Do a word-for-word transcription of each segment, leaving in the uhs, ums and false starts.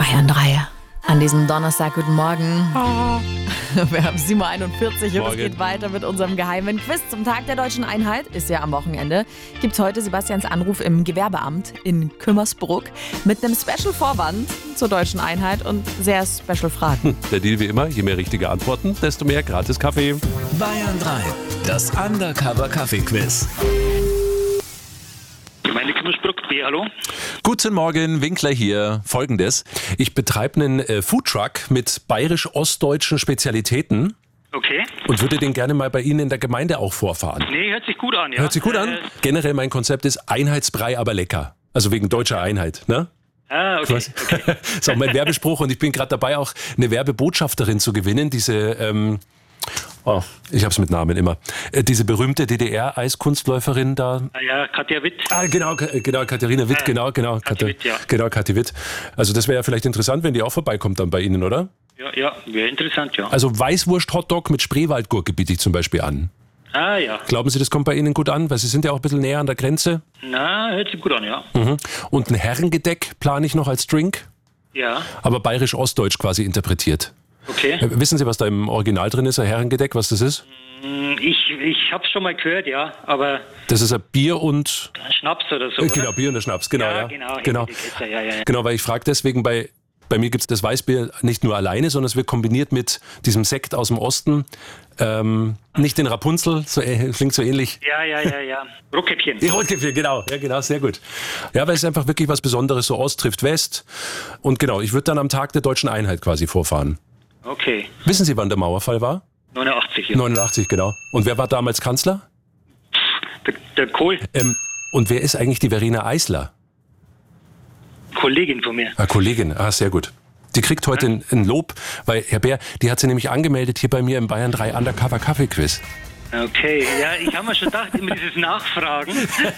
Bayern drei. An diesem Donnerstag, guten Morgen. Oh. Wir haben sieben Uhr einundvierzig und es geht weiter mit unserem geheimen Quiz zum Tag der Deutschen Einheit. Ist ja am Wochenende. Gibt's heute Sebastians Anruf im Gewerbeamt in Kümmersbruck mit einem Special-Vorwand zur Deutschen Einheit und sehr Special-Fragen. Der Deal wie immer, je mehr richtige Antworten, desto mehr gratis Kaffee. Bayern drei, das Undercover-Kaffee-Quiz. Gemeinde Kümmersbruck, B, hallo. Guten Morgen, Winkler hier. Folgendes: Ich betreibe einen äh, Foodtruck mit bayerisch-ostdeutschen Spezialitäten. Okay. Und würde den gerne mal bei Ihnen in der Gemeinde auch vorfahren. Nee, hört sich gut an, ja. Hört sich gut äh, an? Generell mein Konzept ist Einheitsbrei, aber lecker. Also wegen deutscher Einheit, ne? Ah, okay. okay. Das ist auch mein Werbespruch und ich bin gerade dabei, auch eine Werbebotschafterin zu gewinnen. Diese, ähm, oh, ich hab's mit Namen immer. Äh, diese berühmte D D R-Eiskunstläuferin da. Ah ja, Katja Witt. Ah, genau, genau, Katharina Witt, Ah, genau, genau. Katja Witt, ja. Genau, Katja Witt. Also das wäre ja vielleicht interessant, wenn die auch vorbeikommt dann bei Ihnen, oder? Ja, ja, wäre interessant, ja. Also Weißwurst-Hotdog mit Spreewaldgurke biete ich zum Beispiel an. Ah, ja. Glauben Sie, das kommt bei Ihnen gut an? Weil Sie sind ja auch ein bisschen näher an der Grenze. Na, hört sich gut an, ja. Mhm. Und ein Herrengedeck plane ich noch als Drink, Ja, aber bayerisch-ostdeutsch quasi interpretiert. okay. Äh, Wissen Sie, was da im Original drin ist, ein Herrengedeck, was das ist? Hm, Ich, ich hab's schon mal gehört, ja, aber Das ist ein Bier und... Schnaps oder so, Äh, oder? genau, Bier und der Schnaps, genau. Ja, Ja, genau, genau. Herrengedeck, ja, ja, ja. Genau, weil ich frage deswegen, bei, bei mir gibt es das Weißbier nicht nur alleine, sondern es wird kombiniert mit diesem Sekt aus dem Osten. Ähm, nicht den Rapunzel, so, äh, klingt so ähnlich. Ja, ja, ja, ja. Rotkäppchen. Die Rotkäppchen, genau. Ja, genau, sehr gut. Ja, weil es einfach wirklich was Besonderes, so Ost trifft West. Und genau, ich würde dann am Tag der Deutschen Einheit quasi vorfahren. Okay. Wissen Sie, wann der Mauerfall war? neunundachtzig, ja. neunundachtzig, genau. Und wer war damals Kanzler? Der, der Kohl, Ähm, und wer ist eigentlich die Verena Eisler? Kollegin von mir. Ah, Kollegin, ah, sehr gut. Die kriegt heute ein, ein Lob, weil Herr Bär, die hat sie nämlich angemeldet hier bei mir im Bayern drei Undercover Kaffee Quiz. Okay, ja, ich habe mir schon gedacht, immer dieses Nachfragen.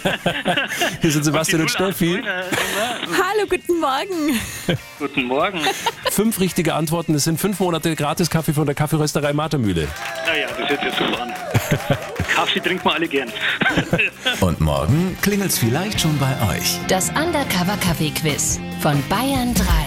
Hier sind Sebastian und Die null acht Steffi. neuner Nummer. Hallo, guten Morgen. Guten Morgen. Fünf richtige Antworten, das sind fünf Monate gratis Kaffee von der Kaffeerösterei Martermühle. Naja, das hört sich super an. Kaffee trinken wir alle gern. Und morgen klingelt's vielleicht schon bei euch. Das Undercover Kaffee Quiz von Bayern drei.